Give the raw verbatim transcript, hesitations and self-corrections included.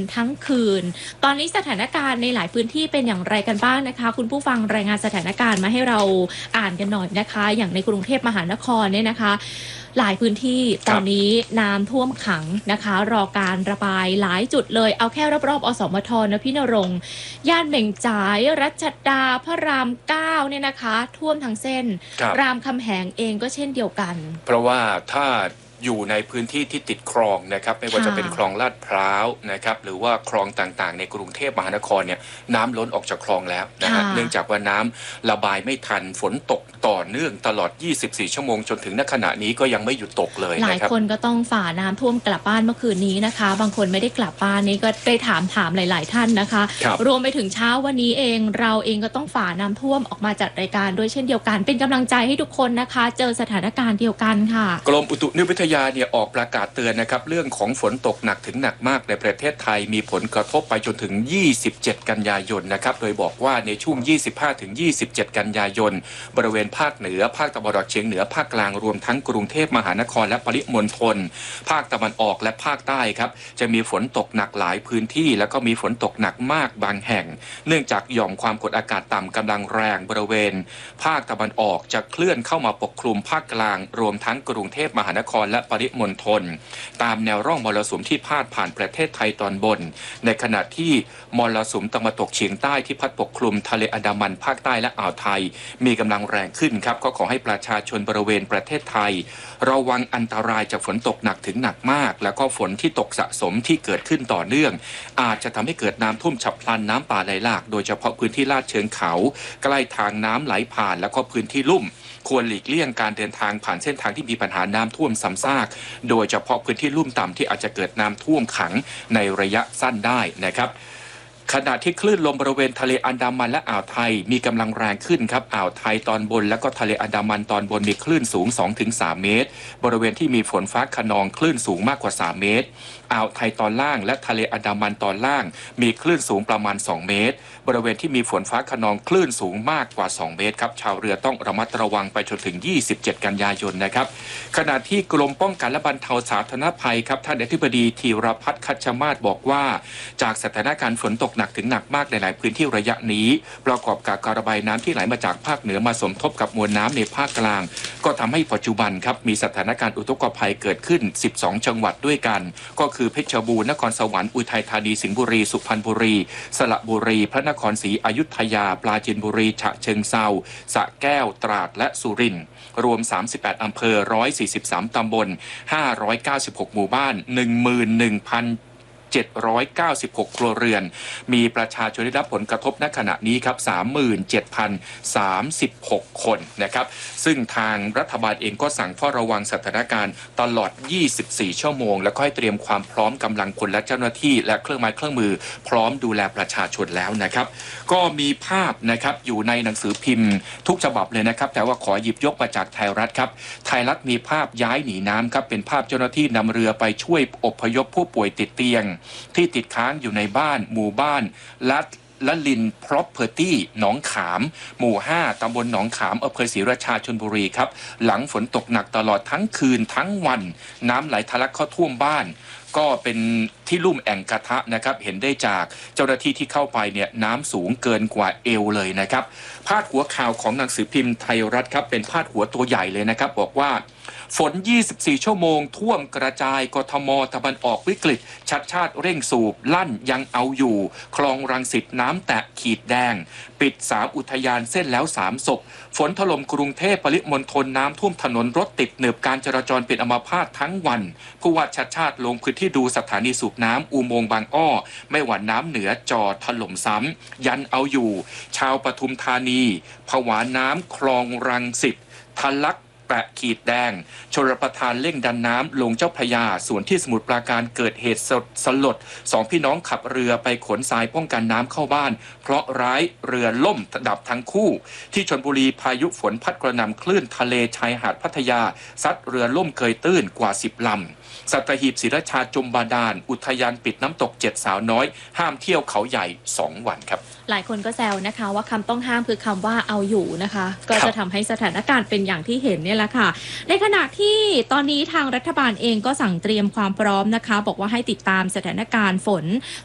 ทั้งคืนตอนนี้สถานการณ์ในหลายพื้นที่เป็นอย่างไรกันบ้างนะคะคุณผู้ฟังรายงานสถานการณ์มาให้เราอ่านกันหน่อยนะคะอย่างในกรุงเทพมหานครเนี่ยนะคะหลายพื้นที่ตอนนี้น้ำท่วมขังนะคะรอการระบายหลายจุดเลยเอาแค่รอบๆอสมทนะพี่ณรงค์ย่านเหม่งจ่ายรัชดาพระรามเก้าเนี่ยนะคะท่วมทั้งเส้นรามคำแหงเองก็เช่นเดียวกันเพราะว่าถ้าอยู่ในพื้นที่ที่ติดคลองนะครับไม่ว่าจะเป็นคลองลาดพร้าวนะครับหรือว่าคลองต่างๆในกรุงเทพมหานครเนี่ยน้ำล้นออกจากคลองแล้วนะฮะเนื่องจากว่าน้ำระบายไม่ทันฝนตกต่อเนื่องตลอดยี่สิบสี่ชั่วโมงจนถึงณขณะนี้ก็ยังไม่หยุดตกเลยหลายคนก็ต้องฝ่าน้ำท่วมกลับบ้านเมื่อคืนนี้นะคะบางคนไม่ได้กลับบ้านนี้ก็ได้ถามถามหลายๆท่านนะคะรวมไปถึงเช้าวันนี้เองเราเองก็ต้องฝ่าน้ำท่วมออกมาจัดรายการด้วยเช่นเดียวกันเป็นกำลังใจให้ทุกคนนะคะเจอสถานการณ์เดียวกันค่ะกรมอุตุนิยมวิทยาเนี่ยออกประกาศเตือนนะครับเรื่องของฝนตกหนักถึงหนักมากในประเทศไทยมีผลกระทบไปจนถึงยี่สิบเจ็ดกันยายนนะครับโดยบอกว่าในช่วงยี่สิบห้าถึงยี่สิบเจ็ดกันยายนบริเวณภาคเหนือภาคตะวันออกเฉียงเหนือภาคกลางรวมทั้งกรุงเทพมหานครและปริมณฑลภาคตะวันออกและภาคใต้ครับจะมีฝนตกหนักหลายพื้นที่แล้วก็มีฝนตกหนักมากบางแห่งเนื่องจากหย่อมความกดอากาศต่ำกำลังแรงบริเวณภาคตะวันออกจะเคลื่อนเข้ามาปกคลุมภาคกลางรวมทั้งกรุงเทพมหานครและปริมณฑลตามแนวร่องมรสุมที่พาดผ่านประเทศไทยตอนบนในขณะที่มรสุมตะวันตกเฉียงใต้ที่พัดปกคลุมทะเลอันดามันภาคใต้และอ่าวไทยมีกำลังแรงขึ้นครับก็ขอให้ประชาชนบริเวณประเทศไทยระวังอันตรายจากฝนตกหนักถึงหนักมากแล้วก็ฝนที่ตกสะสมที่เกิดขึ้นต่อเนื่องอาจจะทำให้เกิดน้ำท่วมฉับพลันน้ำป่าไหลหลากโดยเฉพาะพื้นที่ลาดเชิงเขาใกล้ทางน้ำไหลผ่านแล้วก็พื้นที่ลุ่มควรหลีกเลี่ยงการเดินทางผ่านเส้นทางที่มีปัญหาน้ำท่วมซ้ำซากโดยเฉพาะพื้นที่ลุ่มต่ำที่อาจจะเกิดน้ำท่วมขังในระยะสั้นได้นะครับขณะที่คลื่นลมบริเวณทะเลอันดามันและอ่าวไทยมีกำลังแรงขึ้นครับอ่าวไทยตอนบนและก็ทะเลอันดามันตอนบนมีคลื่นสูง สองถึงสาม เมตรบริเวณที่มีฝนฟ้าคะนองคลื่นสูงมากกว่าสามเมตรอ่าวไทยตอนล่างและทะเลอันดามันตอนล่างมีคลื่นสูงประมาณสองเมตรบริเวณที่มีฝนฟ้าคะนองคลื่นสูงมากกว่าสองเมตรครับชาวเรือต้องระมัดระวังไปจนถึงยี่สิบเจ็ดกันยายนนะครับขณะที่กรมป้องกันและบรรเทาสาธารณภัยครับท่านอธิบดีธีรพัฒน์คัชมาศบอกว่าจากสถานการณ์ฝนตกหนักถึงหนักมากในหลายพื้นที่ระยะนี้ประกอบกับการระบายน้ำที่ไหลมาจากภาคเหนือมาสมทบกับมวลน้ำในภาคกลางก็ทำให้ปัจจุบันครับมีสถานการณ์อุทกภัยเกิดขึ้นสิบสองจังหวัดด้วยกันก็คือเพชรบูรณ์นครสวรรค์อุทัยธานีสิงห์บุรีสุพรรณบุรีสระบุรีพระนครศรีอยุธยาปราจีนบุรีฉะเชิงเทราสระแก้วตราดและสุรินทร์รวมสามสิบแปดอำเภอหนึ่งร้อยสี่สิบสามตำบลห้าร้อยเก้าสิบหกหมู่บ้าน หนึ่งหมื่นหนึ่งพันเจ็ดร้อยเก้าสิบหก ครัวเรือนมีประชาชนได้รับผลกระทบณขณะนี้ครับ สามหมื่นเจ็ดพันสามสิบหก คนนะครับซึ่งทางรัฐบาลเองก็สั่งเฝ้าระวังสถานการณ์ตลอดยี่สิบสี่ชั่วโมงและก็ให้เตรียมความพร้อมกำลังพลและเจ้าหน้าที่และเครื่องไม้เครื่องมือพร้อมดูแลประชาชนแล้วนะครับก็มีภาพนะครับอยู่ในหนังสือพิมพ์ทุกฉบับเลยนะครับแต่ว่าขอหยิบยกมาจากไทยรัฐครับไทยรัฐมีภาพย้ายหนีน้ำครับเป็นภาพเจ้าหน้าที่นำเรือไปช่วยอพยพผู้ป่วยติดเตียงที่ติดค้างอยู่ในบ้านหมู่บ้านลัดละลินพรอพเพอร์ตี้หนองขามหมู่ห้าตำบลหนองขามอำเภอศรีราชาชลบุรีครับหลังฝนตกหนักตลอดทั้งคืนทั้งวันน้ำไหลทะลักเข้าท่วมบ้านก็เป็นที่ลุ่มแอ่งกระทะนะครับเห็นได้จากเจ้าหน้าที่ที่เข้าไปเนี่ยน้ำสูงเกินกว่าเอวเลยนะครับพาดหัวข่าวของหนังสือพิมพ์ไทยรัฐครับเป็นพาดหัวตัวใหญ่เลยนะครับบอกว่าฝนยี่สิบสี่ชั่วโมงท่วมกระจายกทมตะวันออกวิกฤตชัดชาติเร่งสูบลั่นยังเอาอยู่คลองรังสิตน้ำแตะขีดแดงปิดสามอุทยานเส้นแล้วสามศพฝนถล่มกรุงเทพปริมณฑลน้ำท่วมถนนรถติดหนึบการจราจรเป็นอัมพาตทั้งวันผู้ว่าชัดชาติลงพื้นที่ดูสถานีสูบน้ำอุโมงค์บางอ้อไม่หวั่นน้ำเหนือจอถล่มซ้ำยันเอาอยู่ชาวปทุมธานีผวาน้ำคลองรังสิตทะลักแปะขีดแดงชลประทานเร่งดันน้ำลงเจ้าพระยาส่วนที่สมุทรปราการเกิดเหตุสลดสองพี่น้องขับเรือไปขนทรายป้องกันน้ำเข้าบ้านเพราะร้ายเรือล่มดับทั้งคู่ที่ชลบุรีพายุฝนพัดกระหน่ำคลื่นทะเลชายหาดพัทยาซัดเรือล่มเกยตื้นกว่าสิบลำสัตหีบศรีราชาจมบาดาลอุทยานปิดน้ำตกเจ็ดสาวน้อยห้ามเที่ยวเขาใหญ่สองวันครับหลายคนก็แซวนะคะว่าคำต้องห้ามคือคำว่าเอาอยู่นะคะก็จะทำให้สถานการณ์เป็นอย่างที่เห็นเนี่ยแหละค่ะในขณะที่ตอนนี้ทางรัฐบาลเองก็สั่งเตรียมความพร้อมนะคะบอกว่าให้ติดตามสถานการณ์ฝน